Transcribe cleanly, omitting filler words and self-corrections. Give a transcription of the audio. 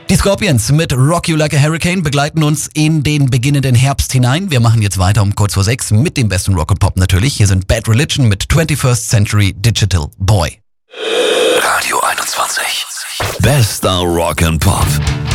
Die Scorpions mit Rock You Like a Hurricane begleiten uns in den beginnenden Herbst hinein. Wir machen jetzt weiter um kurz vor 6 mit dem besten Rock und Pop natürlich. Hier sind Bad Religion mit 21st Century Digital Boy. Radio 21. Bester Rock and Pop.